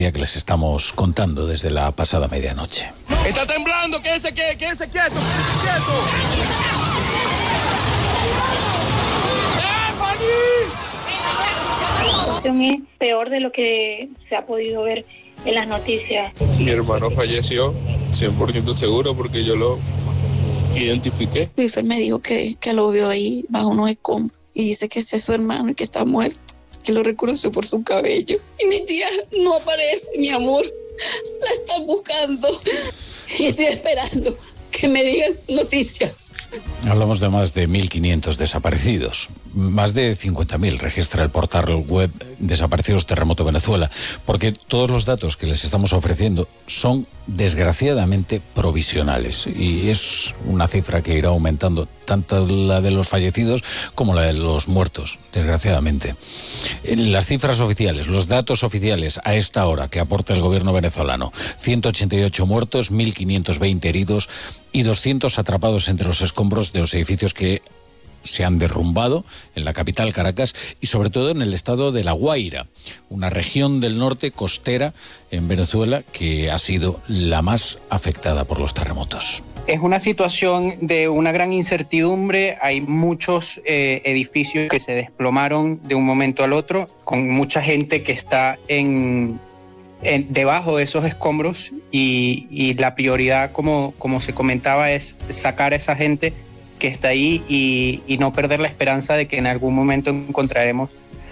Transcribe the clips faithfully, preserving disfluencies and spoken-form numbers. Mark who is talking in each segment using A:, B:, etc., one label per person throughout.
A: que les estamos contando desde la pasada medianoche.
B: Está temblando, quédese, quédese quieto, quédese quieto.
C: La situación es peor de lo que se ha podido ver en las noticias.
D: Mi hermano falleció, cien por ciento seguro, porque yo lo identifiqué.
E: Luis me dijo que, que lo vio ahí bajo unos escombros y dice que ese es su hermano y que está muerto, que lo reconoció por su cabello. Y mi tía no aparece, mi amor. La están buscando y estoy esperando que me digan noticias.
A: Hablamos de más de mil quinientos desaparecidos. Más de cincuenta mil registra el portal web Desaparecidos Terremoto Venezuela, porque todos los datos que les estamos ofreciendo son desgraciadamente provisionales y es una cifra que irá aumentando, tanto la de los fallecidos como la de los muertos, desgraciadamente. Las cifras oficiales, los datos oficiales a esta hora que aporta el gobierno venezolano: ciento ochenta y ocho muertos, mil quinientos veinte heridos y doscientos atrapados entre los escombros de los edificios que se han derrumbado en la capital, Caracas, y sobre todo en el estado de La Guaira, una región del norte costera en Venezuela que ha sido la más afectada por los terremotos.
F: Es una situación de una gran incertidumbre. Hay muchos eh, edificios que se desplomaron de un momento al otro, con mucha gente que está en, en debajo de esos escombros y, y la prioridad, como, como se comentaba, es sacar a esa gente que está ahí y, y no perder la esperanza de que en algún momento encontraremos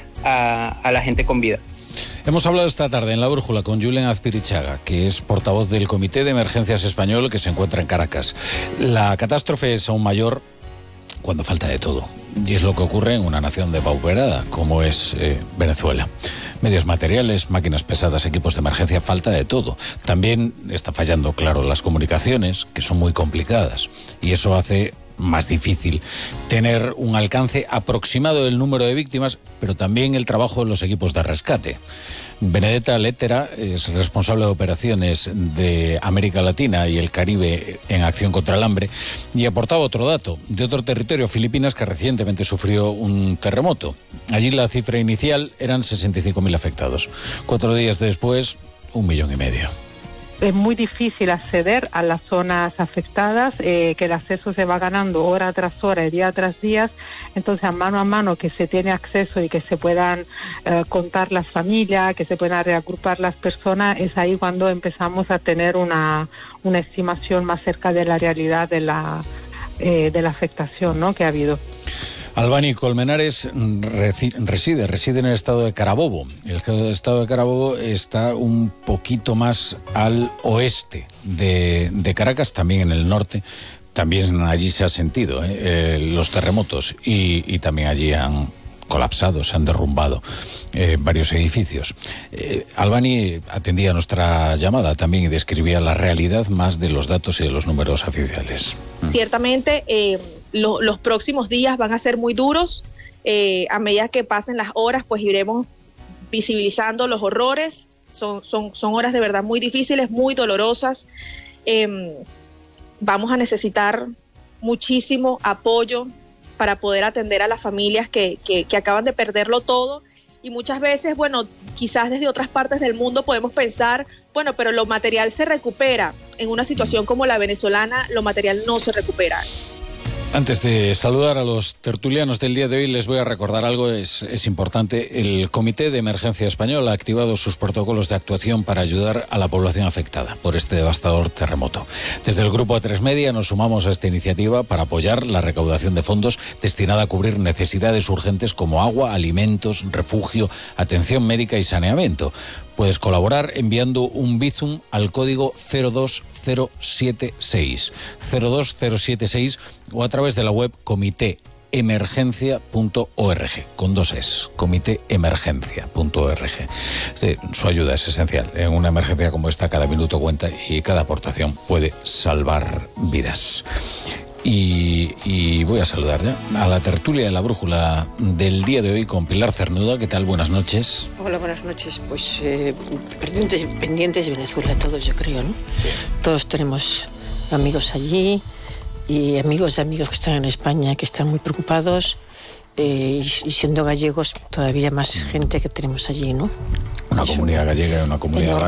F: a, a la gente con vida.
A: Hemos hablado esta tarde en La Brújula con Julen Azpirichaga, que es portavoz del Comité de Emergencias Español que se encuentra en Caracas. La catástrofe es aún mayor cuando falta de todo, y es lo que ocurre en una nación depauperada como es eh, Venezuela. Medios materiales, máquinas pesadas, equipos de emergencia, falta de todo. También está fallando, claro, las comunicaciones, que son muy complicadas, y eso hace más difícil tener un alcance aproximado del número de víctimas, pero también el trabajo de los equipos de rescate. Benedetta Lettera es responsable de operaciones de América Latina y el Caribe en acción contra el hambre y aportaba otro dato de otro territorio, Filipinas, que recientemente sufrió un terremoto. Allí la cifra inicial eran sesenta y cinco mil afectados. Cuatro días después, un millón y medio.
G: Es muy difícil acceder a las zonas afectadas, eh, que el acceso se va ganando hora tras hora y día tras día. Entonces, a mano a mano que se tiene acceso y que se puedan eh, contar las familias, que se puedan reagrupar las personas, es ahí cuando empezamos a tener una, una estimación más cerca de la realidad de la, eh, de la afectación, ¿no?, que ha habido.
A: Albani Colmenares reside, reside en el estado de Carabobo. El estado de Carabobo está un poquito más al oeste de, de Caracas, también en el norte. También allí se ha sentido ¿eh? Eh, los terremotos y, y también allí han colapsado, se han derrumbado eh, varios edificios. Eh, Albani atendía nuestra llamada también y describía la realidad más de los datos y de los números oficiales.
H: Ciertamente eh, lo, los próximos días van a ser muy duros. Eh, a medida que pasen las horas, pues iremos visibilizando los horrores. Son, son, son horas de verdad muy difíciles, muy dolorosas. Eh, vamos a necesitar muchísimo apoyo para poder atender a las familias que, que, que acaban de perderlo todo. Y muchas veces, bueno, quizás desde otras partes del mundo podemos pensar, bueno, pero lo material se recupera. En una situación como la venezolana, lo material no se recupera.
A: Antes de saludar a los tertulianos del día de hoy, les voy a recordar algo, es, es importante. El Comité de Emergencia Español ha activado sus protocolos de actuación para ayudar a la población afectada por este devastador terremoto. Desde el Grupo A tres Media nos sumamos a esta iniciativa para apoyar la recaudación de fondos destinada a cubrir necesidades urgentes como agua, alimentos, refugio, atención médica y saneamiento. Puedes colaborar enviando un Bizum al código cero dos cero siete seis, cero dos cero siete seis o a través de la web comité emergencia punto org, con dos es, comité emergencia punto org. Sí, su ayuda es esencial. En una emergencia como esta, cada minuto cuenta y cada aportación puede salvar vidas. Y, y voy a saludar ya a la tertulia de La Brújula del día de hoy con Pilar Cernuda. ¿Qué tal? Buenas noches.
I: Hola, buenas noches. Pues eh, pendientes, pendientes de Venezuela todos, yo creo, ¿no? Sí. Todos tenemos amigos allí y amigos de amigos que están en España que están muy preocupados, eh, y, y siendo gallegos todavía más gente que tenemos allí, ¿no?
A: una comunidad gallega y una comunidad